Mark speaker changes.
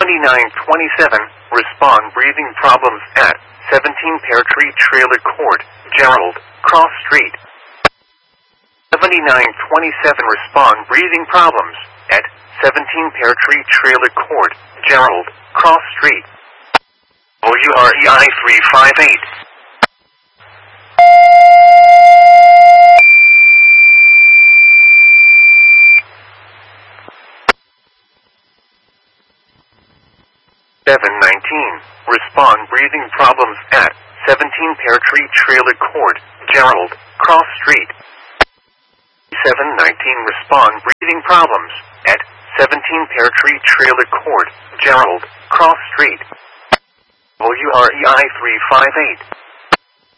Speaker 1: 7927, respond breathing problems at 17 Pear Tree Trailer Court, Gerald, Cross Street. 7927, respond breathing problems at 17 Pear Tree Trailer Court, Gerald, Cross Street. OUREI 358. Respond breathing problems at 17 Pear Tree Trailer Court, Gerald, Cross Street. 719, respond breathing problems at 17 Pear Tree Trailer Court, Gerald, Cross Street. OUREI 358.